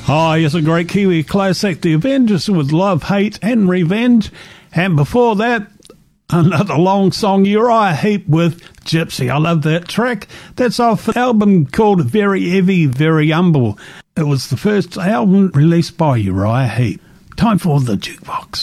Oh, yes, a great Kiwi classic, The Avengers with Love, Hate and Revenge. And before that, another long song, Uriah Heep with Gypsy. I love that track. That's off an album called Very Heavy, Very Humble. It was the first album released by Uriah Heep. Time for the Jukebox.